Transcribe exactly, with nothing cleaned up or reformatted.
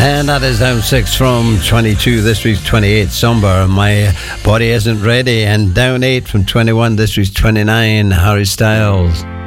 And that is down six from twenty-two, this week's twenty-eight, Somber, My Body Isn't Ready. And down eight from twenty-one, this week's twenty-nine, Harry Styles.